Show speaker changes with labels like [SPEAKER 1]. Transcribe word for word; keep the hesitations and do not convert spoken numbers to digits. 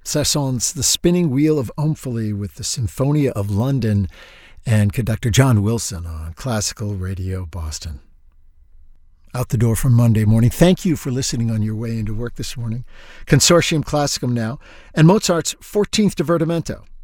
[SPEAKER 1] Saint-Saëns' The Spinning Wheel of Omphale with the Symphonia of London and conductor John Wilson on Classical Radio Boston. Out the door for Monday morning. Thank you for listening on your way into work this morning. Consortium Classicum now, and Mozart's fourteenth Divertimento,